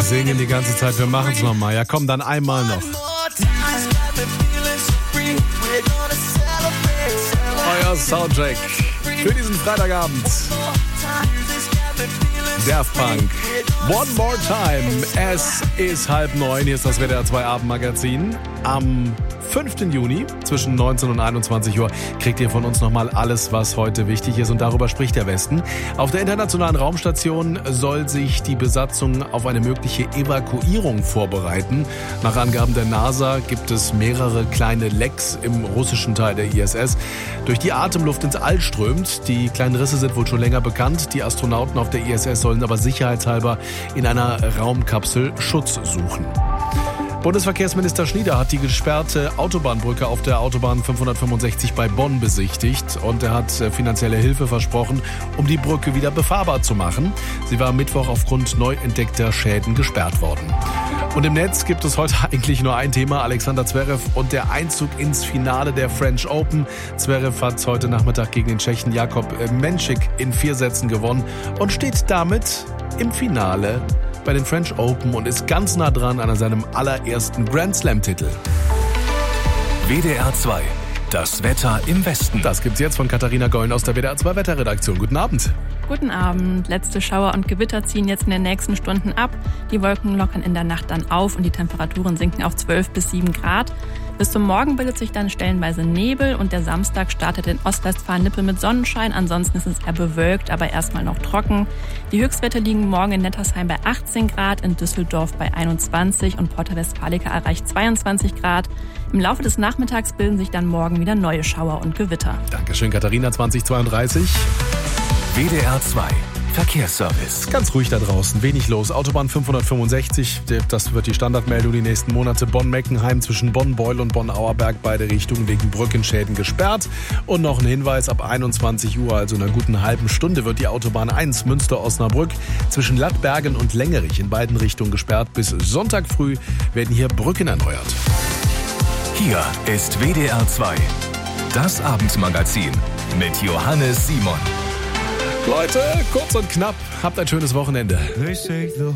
singen die ganze Zeit, wir machen es nochmal. Ja, komm, dann einmal noch. Euer Soundtrack für diesen Freitagabend. Daft Punk. One more time. Es ist 8:30. Hier ist das WDR 2 Abendmagazin. Am 5. Juni zwischen 19 und 21 Uhr kriegt ihr von uns nochmal alles, was heute wichtig ist. Und darüber spricht der Westen. Auf der Internationalen Raumstation soll sich die Besatzung auf eine mögliche Evakuierung vorbereiten. Nach Angaben der NASA gibt es mehrere kleine Lecks im russischen Teil der ISS, durch die Atemluft ins All strömt. Die kleinen Risse sind wohl schon länger bekannt. Die Astronauten auf der ISS sollen aber sicherheitshalber in einer Raumkapsel Schutz suchen. Bundesverkehrsminister Schnieder hat die gesperrte Autobahnbrücke auf der Autobahn 565 bei Bonn besichtigt und er hat finanzielle Hilfe versprochen, um die Brücke wieder befahrbar zu machen. Sie war am Mittwoch aufgrund neu entdeckter Schäden gesperrt worden. Und im Netz gibt es heute eigentlich nur ein Thema, Alexander Zverev und der Einzug ins Finale der French Open. Zverev hat heute Nachmittag gegen den Tschechen Jakub Menšík in 4 Sätzen gewonnen und steht damit im Finale bei den French Open und ist ganz nah dran an seinem allerersten Grand Slam-Titel. WDR 2, das Wetter im Westen. Das gibt's jetzt von Katharina Gollen aus der WDR 2 Wetterredaktion. Guten Abend. Guten Abend. Letzte Schauer und Gewitter ziehen jetzt in den nächsten Stunden ab. Die Wolken lockern in der Nacht dann auf und die Temperaturen sinken auf 12 bis 7 Grad. Bis zum Morgen bildet sich dann stellenweise Nebel und der Samstag startet in Ostwestfalen-Lippe mit Sonnenschein. Ansonsten ist es eher bewölkt, aber erstmal noch trocken. Die Höchstwerte liegen morgen in Nettersheim bei 18 Grad, in Düsseldorf bei 21 und Porta Westfalica erreicht 22 Grad. Im Laufe des Nachmittags bilden sich dann morgen wieder neue Schauer und Gewitter. Dankeschön, Katharina, 2032. WDR 2, Verkehrsservice. Ganz ruhig da draußen, wenig los. Autobahn 565, das wird die Standardmeldung die nächsten Monate. Bonn-Meckenheim zwischen Bonn-Beul und Bonn-Auerberg, beide Richtungen wegen Brückenschäden gesperrt. Und noch ein Hinweis, ab 21 Uhr, also in einer guten halben Stunde, wird die Autobahn 1 Münster-Osnabrück zwischen Lattbergen und Längerich in beiden Richtungen gesperrt. Bis Sonntag früh werden hier Brücken erneuert. Hier ist WDR 2, das Abendmagazin mit Johannes Simon. Leute, kurz und knapp, habt ein schönes Wochenende.